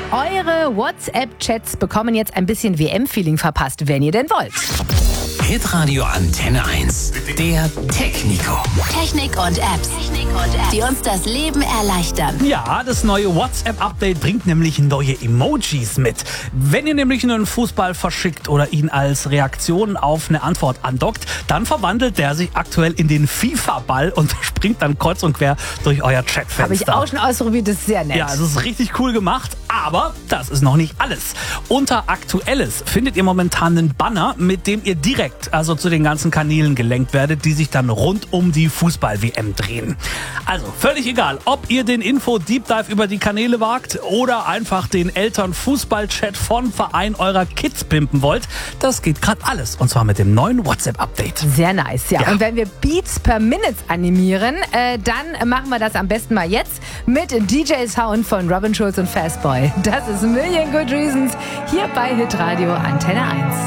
Eure WhatsApp-Chats bekommen jetzt ein bisschen WM-Feeling verpasst, wenn ihr denn wollt. Hitradio Antenne 1. Der Technico. Technik und Apps, die uns das Leben erleichtern. Ja, das neue WhatsApp-Update bringt nämlich neue Emojis mit. Wenn ihr nämlich einen Fußball verschickt oder ihn als Reaktion auf eine Antwort andockt, dann verwandelt der sich aktuell in den FIFA-Ball und springt dann kreuz und quer durch euer Chatfenster. Habe ich auch schon ausprobiert, das ist sehr nett. Ja, es ist richtig cool gemacht, aber das ist noch nicht alles. Unter Aktuelles findet ihr momentan einen Banner, mit dem ihr direkt zu den ganzen Kanälen gelenkt werdet, die sich dann rund um die Fußball-WM drehen. Also völlig egal, ob ihr den Info-Deep Dive über die Kanäle wagt oder einfach den Eltern-Fußball-Chat von Verein eurer Kids pimpen wollt, das geht gerade alles. Und zwar mit dem neuen WhatsApp-Update. Sehr nice, ja. Und wenn wir Beats per Minute animieren, dann machen wir das am besten mal jetzt mit DJ Sound von Robin Schulz und Fastboy. Das ist Million Good Reasons hier bei Hitradio Antenne 1.